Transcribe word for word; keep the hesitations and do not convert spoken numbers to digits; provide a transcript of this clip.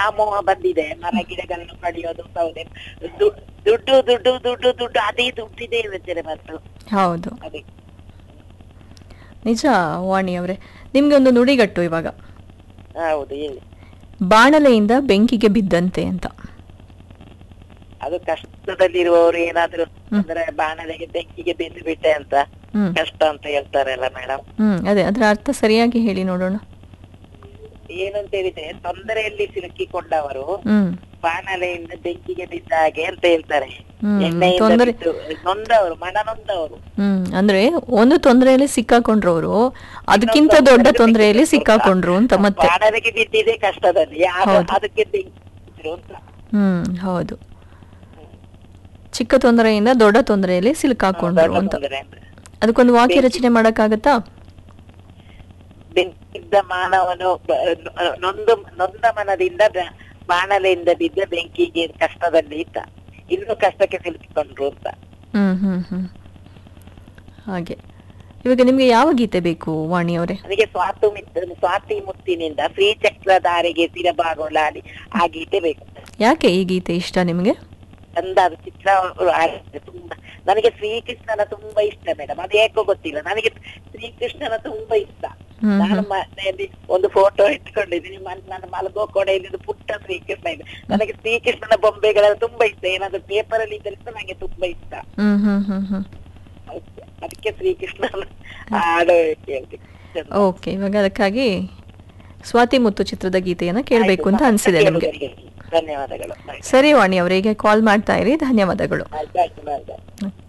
ವ್ಯಾಮೋಹ ಬಂದಿದೆ. ಮರ ಗಿಡಗಳನ್ನು ಕಡಿಯೋದು, ಸೌದೆ, ದು- ದುಡ್ಡು ದುಡ್ಡು ದುಡ್ಡು ದುಡ್ಡು ಅದೇ ದುಡ್ಡಿದೆ ಇರುತ್ತದೆ ಮತ್ತು ಹೌದು, ಅದೇ. ನಿಜ ವಾಣಿ ಅವರೇ. ನಿಮ್ಗೆ ಒಂದು ನುಡಿಗಟ್ಟು ಇವಾಗ, ಹೌದು ಹೇಳಿ. ಬಾಣಲೆಯಿಂದ ಬೆಂಕಿಗೆ ಬಿದ್ದಂತೆ ಅಂತ. ಅದು ಕಷ್ಟದಲ್ಲಿರುವವರು ಏನಾದ್ರು ಅಂದ್ರೆ ಬಾಣಲೆಗೆ ಬೆಂಕಿಗೆ ಬಿದ್ದು ಬಿಟ್ಟೆ ಅಂತ ಹ್ಮ್ ಕಷ್ಟ ಅಂತ ಹೇಳ್ತಾರಲ್ಲ ಮೇಡಮ್. ಹ್ಮ್ ಅದೇ, ಅದ್ರ ಅರ್ಥ ಸರಿಯಾಗಿ ಹೇಳಿ ನೋಡೋಣ. ಏನಂತ ಹೇಳಿದ್ರೆ, ತೊಂದರೆಯಲ್ಲಿ ಸಿಲುಕಿಕೊಂಡವರು ಹ್ಮ್ ಬಾಣಲೆಯಿಂದ ಬೆಂಕಿಗೆ ಬಿದ್ದ ಹಾಗೆ ಅಂತ ಹೇಳ್ತಾರೆ. ಹ್ಮ್ ಎಣ್ಣೆಯಿಂದ ತೊಂದರೆ ಬಿದ್ದು ನೊಂದವರು, ಮನ ನೊಂದವರು. ಹ್ಮ್ ಅಂದ್ರೆ ಒಂದು ತೊಂದರೆಯಲ್ಲಿ ಸಿಕ್ಕಾಕೊಂಡ್ರವರು ಅದಕ್ಕಿಂತ ದೊಡ್ಡ ತೊಂದರೆಯಲ್ಲಿ ಸಿಕ್ಕಾಕೊಂಡ್ರು ಅಂತ ಮತ್ತೆ. ಬಾಣಲೆಗೆ ಬಿದ್ದಿದೆ ಕಷ್ಟದಲ್ಲಿ, ಆಗ ಹೌದು. ಅದಕ್ಕೆ ಬೆಂಕಿ ಬಿದ್ರು ಅಂತ. ಹ್ಮ್ ಹೌದು, ಚಿಕ್ಕ ತೊಂದರೆಯಿಂದ ದೊಡ್ಡ ತೊಂದರೆಯಲ್ಲಿ ಸಿಲುಕಾಕೊಂಡ್ರು ದೊಡ್ಡ ಅಂತ. ತೊಂದರೆ ಅಂದ್ರೆ ಅದಕ್ಕೊಂದು ವಾಕ್ಯ ರಚನೆ ಮಾಡಕ್ಕಾಗತ್ತಾ? ಬೆಂಕಿದ್ದ ಮಾನವನು ಬ- ನೊಂದು ನೊಂದ ಮನದಿಂದ ಬ- ಬಾಣಲೆಯಿಂದ ಬಿದ್ದ ಬೆಂಕಿಗೆ ಕಷ್ಟದಲ್ಲಿ ಇದ್ದ, ಇನ್ನು ಕಷ್ಟಕ್ಕೆ ಸಿಲುಕಿಕೊಂಡ್ರು ಅಂತ. ಹ್ಮ್ ಹ್ಮ್ ಹ್ಮ್ ಹಾಗೆ. ಇವಾಗ ನಿಮ್ಗೆ ಯಾವ ಗೀತೆ ಬೇಕು ವಾಣಿ ಅವರೇ? ನನಗೆ ಸ್ವಾತು ಮಿತ್ ಸ್ವಾತಿ ಮುತ್ತಿನಿಂದ ಶ್ರೀಚಕ್ರಧಾರಿಗೆ ಸಿರಬಾಗೋಲಾಡಿ ಆ ಗೀತೆ ಬೇಕು. ಯಾಕೆ ಈ ಗೀತೆ ಇಷ್ಟ ನಿಮ್ಗೆ? ಚಂದ, ಅದು ಚಿತ್ರ ಆಗಿದೆ ತುಂಬಾ. ನನಗೆ ಶ್ರೀಕೃಷ್ಣನ ತುಂಬಾ ಇಷ್ಟ ಮೇಡಮ್, ಅದು ಯಾಕೋ ಗೊತ್ತಿಲ್ಲ, ನನಗೆ ಶ್ರೀಕೃಷ್ಣನ ತುಂಬಾ ಇಷ್ಟ. ಹ್ಮ್ ನಾನು ಹ್ಮ್ ಮನೆಯಲ್ಲಿ ಒಂದು ಫೋಟೋ ಇಟ್ಕೊಂಡಿದ್ದೀನಿ, ಮ- ನನ್ನ ಮಲಗೋ ಕೊಡೆಯಲ್ಲಿ ಪುಟ್ಟ ಶ್ರೀಕೃಷ್ಣ ಇದೆ. ನನಗೆ ಶ್ರೀಕೃಷ್ಣನ ಬೊಂಬೆಗಳೆಲ್ಲ ತುಂಬಾ ಇಷ್ಟ, ಏನಾದ್ರು ಪೇಪರ್ ಅಲ್ಲಿ ಇದ್ದರೆ ನನಗೆ ತುಂಬಾ ಇಷ್ಟ. ಹ್ಮ್ ಹ್ಮ್ ಹ್ಮ್ ಹ್ಮ್ ಅದಕ್ಕೆ ಶ್ರೀಕೃಷ್ಣನ ಹಾಡು ಕೇಳ್ತೀನಿ. ಚಂದ. ಓಕೆ, ಇವಾಗ ಅದಕ್ಕಾಗಿ ಸ್ವಾತಿ ಮುತ್ತು ಚಿತ್ರದ ಗೀತೆಯನ್ನ ಕೇಳಬೇಕು ಅಂತ ಅನ್ಸಿದೆ ನಿಮ್ಗೆ. ಧನ್ಯವಾದಗಳು. ಸರಿ ವಾಣಿ ಅವರಿಗೆ ಕಾಲ್ ಮಾಡ್ತಾ ಇರಿ. ಧನ್ಯವಾದಗಳು. ಆಯ್ತು ಆಯ್ತು ಆಯ್ತು.